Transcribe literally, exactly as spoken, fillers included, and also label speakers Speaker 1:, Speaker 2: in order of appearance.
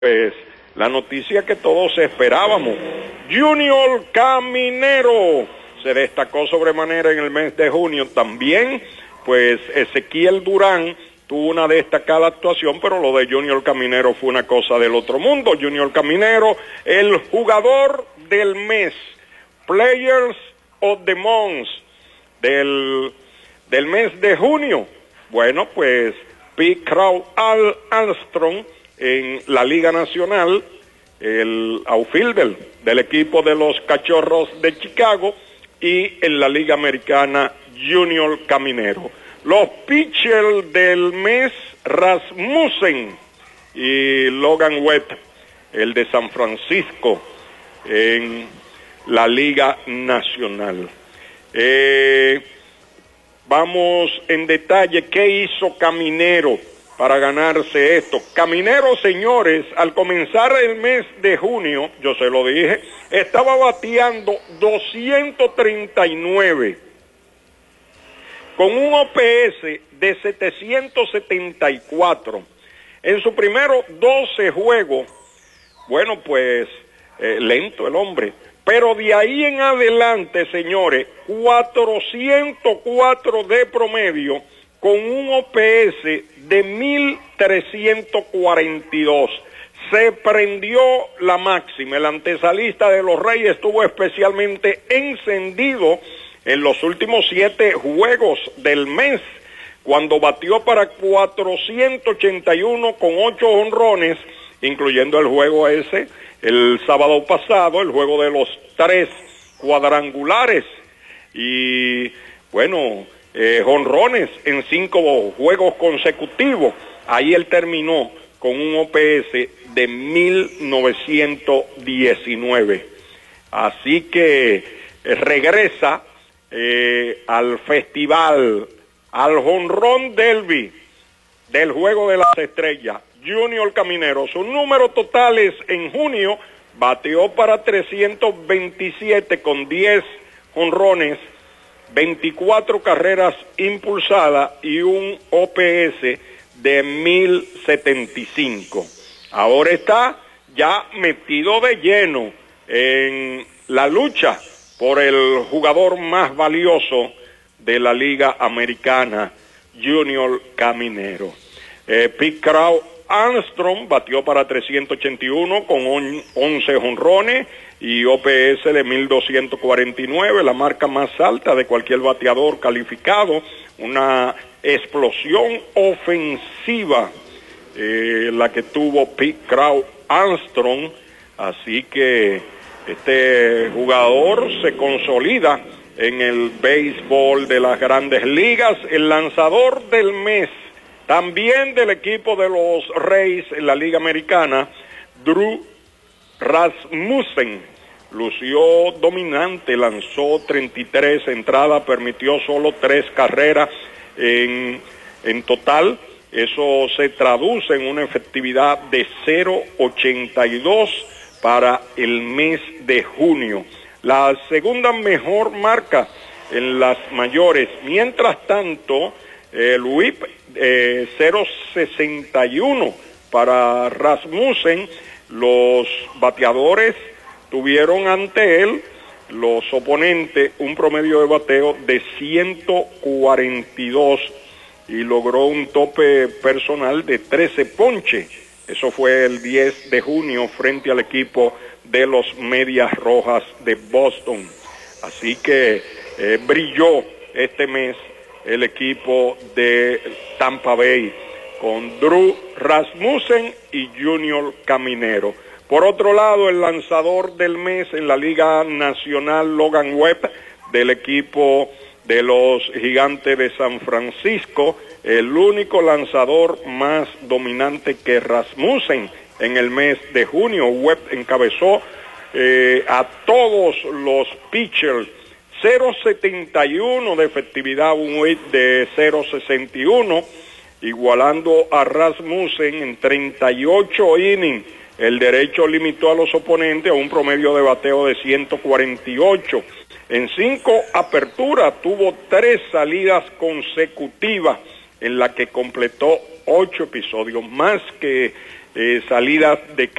Speaker 1: Pues la noticia que todos esperábamos, Junior Caminero se destacó sobremanera en el mes de junio. También, pues Ezequiel Durán tuvo una destacada actuación, pero lo de Junior Caminero fue una cosa del otro mundo. Junior Caminero, el jugador del mes, Players of the Month del, del mes de junio. Bueno, pues Pete Crow Al Armstrong en la Liga Nacional, el outfielder del equipo de los Cachorros de Chicago, y en la Liga Americana, Junior Caminero. Los pitchers del mes, Rasmussen y Logan Webb, el de San Francisco, en la Liga Nacional. Eh, vamos en detalle, ¿qué hizo Caminero para ganarse esto? Caminero, señores, al comenzar el mes de junio, yo se lo dije, estaba bateando doscientos treinta y nueve, con un O P S de setecientos setenta y cuatro. En sus primeros doce juegos, bueno, pues, eh, lento el hombre, pero de ahí en adelante, señores, cuatrocientos cuatro de promedio, con un O P S de mil trescientos cuarenta y dos. Se prendió la máxima. El antesalista de los Reyes estuvo especialmente encendido en los últimos siete juegos del mes, cuando batió para cuatrocientos ochenta y uno con ocho honrones, incluyendo el juego ese, el sábado pasado, el juego de los tres cuadrangulares. Y bueno, Eh, jonrones en cinco juegos consecutivos. Ahí él terminó con un O P S de mil novecientos diecinueve. Así que eh, regresa eh, al festival, al jonrón derby del Juego de las Estrellas, Junior Caminero. Sus números totales en junio: bateó para trescientos veintisiete con diez jonrones, veinticuatro carreras impulsadas y un O P S de mil setenta y cinco. Ahora está ya metido de lleno en la lucha por el jugador más valioso de la Liga Americana, Junior Caminero. Eh, Pete Crow Armstrong batió para trescientos ochenta y uno con once jonrones y O P S de mil doscientos cuarenta y nueve, la marca más alta de cualquier bateador calificado. Una explosión ofensiva eh, la que tuvo Pete Crow Armstrong. Así que este jugador se consolida en el béisbol de las Grandes Ligas. El lanzador del mes, también del equipo de los Reyes en la Liga Americana, Drew Rasmussen, lució dominante, lanzó treinta y tres entradas, permitió solo tres carreras en, en total. Eso se traduce en una efectividad de cero punto ochenta y dos para el mes de junio. La segunda mejor marca en las mayores. Mientras tanto, el whip eh, cero punto sesenta y uno para Rasmussen. Los bateadores tuvieron ante él, los oponentes, un promedio de bateo de ciento cuarenta y dos y logró un tope personal de trece ponches. Eso fue el diez de junio frente al equipo de los Medias Rojas de Boston. Así que eh, brilló este mes el equipo de Tampa Bay con Drew Rasmussen y Junior Caminero. Por otro lado, el lanzador del mes en la Liga Nacional, Logan Webb, del equipo de los Gigantes de San Francisco, el único lanzador más dominante que Rasmussen en el mes de junio. Webb encabezó eh, a todos los pitchers, cero punto setenta y uno de efectividad, un whip de cero punto sesenta y uno, igualando a Rasmussen en treinta y ocho innings. El derecho limitó a los oponentes a un promedio de bateo de ciento cuarenta y ocho. En cinco aperturas tuvo tres salidas consecutivas en la que completó ocho episodios, más que eh, salidas de